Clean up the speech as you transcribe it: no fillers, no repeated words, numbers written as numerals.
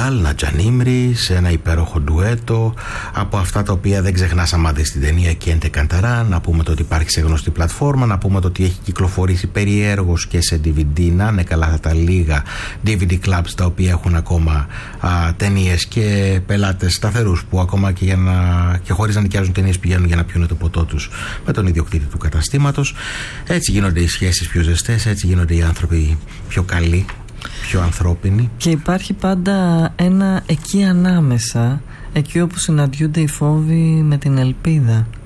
Ναντάλ, Νατζάν Ίμρης, ένα υπέροχο ντουέτο. Από αυτά τα οποία δεν ξεχνάς άμα δεις την ταινία Κέντε Κανταρά, να πούμε το ότι υπάρχει σε γνωστή πλατφόρμα, να πούμε το ότι έχει κυκλοφορήσει περιέργως και σε DVD. Να είναι καλά τα λίγα DVD clubs τα οποία έχουν ακόμα ταινίες και πελάτες σταθερούς που ακόμα και χωρίς να νοικιάζουν ταινίες πηγαίνουν για να πιούν το ποτό τους με τον ιδιοκτήτη του καταστήματος. Έτσι γίνονται οι σχέσεις πιο ζεστές, έτσι γίνονται οι άνθρωποι πιο καλοί, πιο ανθρώπινοι. Και υπάρχει πάντα ένα εκεί ανάμεσα, εκεί όπου συναντιούνται οι φόβοι με την ελπίδα.